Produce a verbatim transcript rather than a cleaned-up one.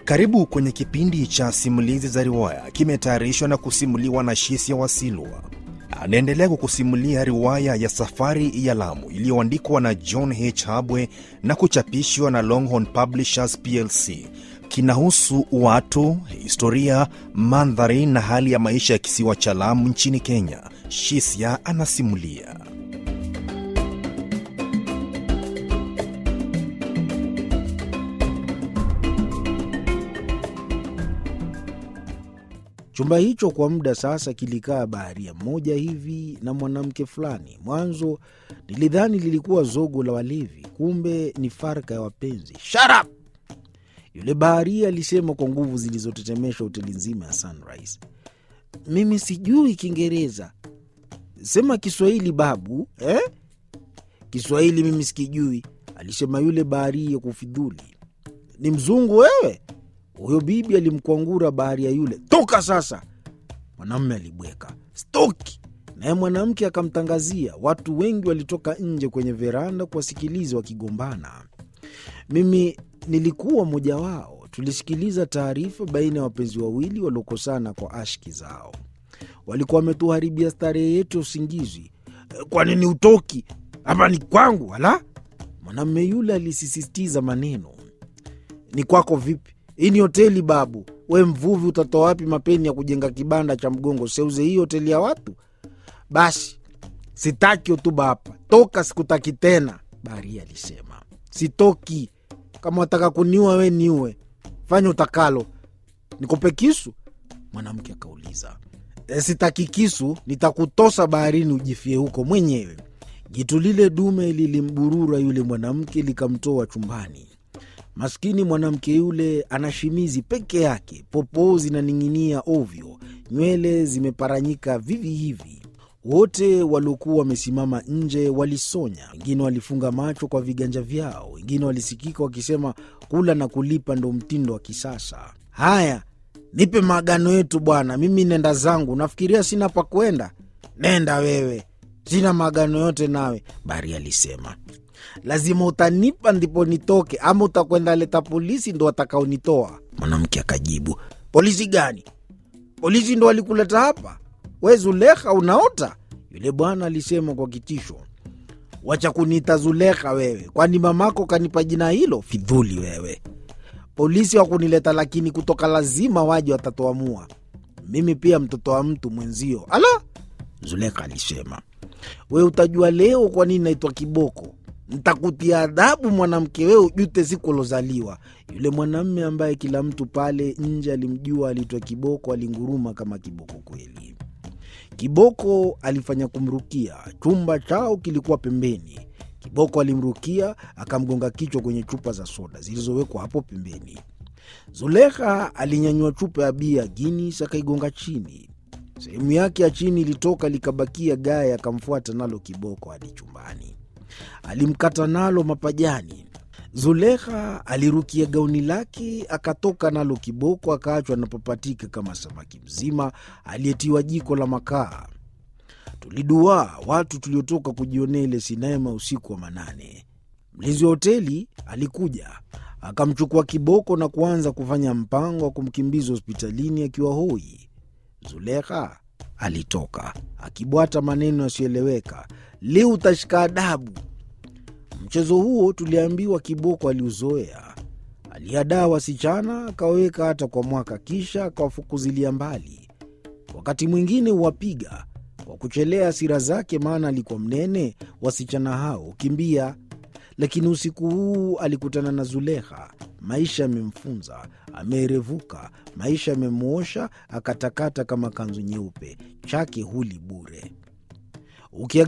Karibu kwenye kipindi cha simulizi za riwaya, kimetayarishwa na kusimuliwa na Shisia Wasilwa. Anaendelea kukusimulia riwaya ya Safari ya Lamu iliyoandikwa na John H. Habwe na kuchapishwa na Longhorn Publishers P L C. Kinahusu watu, historia, mandhari na hali ya maisha ya kisiwa cha Lamu nchini Kenya. Shisia anasimulia. Chumba hicho kwa muda sasa kilikaa baharia mmoja hivi na mwanamke fulani. Mwanzo nilidhani lilikuwa zogo la walevi, kumbe ni farka ya wapenzi. Shut up! Yule baharia alisema kwa nguvu zilizotetemesha hoteli nzima ya Sunrise. Mimi sijui Kiingereza. Sema Kiswahili babu, eh? Kiswahili mimi sikijui, alisema yule baharia kufidhuli. Ni mzungu wewe? Huyo bibi alimkwangura baharia yule. Toka sasa! Mwanamume alibweka. Stoki! Naye mwanamke akamtangazia. Watu wengi walitoka nje kwenye veranda kuwasikiliza wakigombana. Mimi nilikuwa mmoja wao. Tulisikiliza taarifa baina ya wapenzi wawili waliokosana kwa ashki zao. Walikuwa wametuharibia starehe yetu ya usingizi. Kwa nini utoki? Hapa ni kwangu, hala? Mwanamume yule alisisitiza maneno. Ni kwako vipi? Hii ni hoteli babu. We mvuvi utatoa wapi mapeni ya kujenga kibanda cha mgongo? Seuze hii hoteli ya watu. Basi, sitaki hotuba hapa. Toka, sikutaki tena, baharia alisema. Sitoki. Kama wataka kuniua we niue. Fanya utakalo. Nikupe kisu? Mwanamke akauliza. E, sitaki kisu, nitakutosa baharini ujifie huko mwenyewe. Jitu lile dume lilimburura yule mwanamke likamtoa chumbani. Maskini mwanamke yule anashimizi peke yake, popoo zinaning'inia ovyo, nywele zimeparanyika vivi hivi. Wote waliokuwa wamesimama nje walisonya, wengine walifunga macho kwa viganja vyao, wengine walisikika wakisema kula na kulipa ndo mtindo wa kisasa. Haya, nipe maagano yetu bwana, mimi nenda zangu, nafikiria sina pa kwenda. Nenda wewe, sina maagano yote nawe, baharia alisema. Lazima utanipa ndipo nitoke, ama utakwenda leta polisi ndo watakaonitoa. Mwanamke akajibu. Polisi gani? Polisi ndo walikuleta hapa? We Zulekha unaota? Yule bwana alisema kwa kitisho. Wacha kuniita Zulekha wewe, kwani mamako kanipa jina hilo? Fidhuli wewe. Polisi wakunileta, lakini kutoka lazima waje watatoamua. Mimi pia mtoto wa mtu mwenzio. Ala? Zulekha alisema. We utajua leo kwa nini naitwa kiboko. Nitakutia adabu mwanamke wewe ujute siku lozaliwa. Yule mwanamume ambaye kila mtu pale nje alimjua aliitwa Kiboko alinguruma kama kiboko kweli. Kiboko alifanya kumrukia. Chumba chao kilikuwa pembeni. Kiboko alimrukia akamgonga kichwa kwenye chupa za soda zilizowekwa hapo pembeni. Zulekha alinyanyua chupa ya bia Guinness akaigonga chini. Sehemu yake ya chini ilitoka likabakia gaya, akamfuata nalo Kiboko hadi chumbani. Alimkata nalo mapajani. Zulekha alirukia gauni lake akatoka nalo Kiboko akaachwa anapopatika kama samaki mzima aliyetiwa jiko la makaa. Tulidua watu tuliotoka kujionea ile sinema usiku wa manane. Mlinzi wa hoteli alikuja akamchukua Kiboko na kuanza kufanya mpango wa kumkimbiza hospitalini akiwa hoi. Zulekha alitoka akibwata maneno yasiyoeleweka. Leo utashika adabu. Mchezo huo tuliambiwa Kiboko aliuzoea. Aliadaa wasichana akaweka hata kwa mwaka, kisha akawafukuzilia mbali. Wakati mwingine huwapiga kwa kuchelea hasira zake, maana alikuwa mnene, wasichana hao kimbia. Lakini usiku huu alikutana na Zulekha. Maisha yamemfunza, ameerevuka, maisha yamemwosha, akatakata kama kanzu nyeupe, chake huli bure. Ukia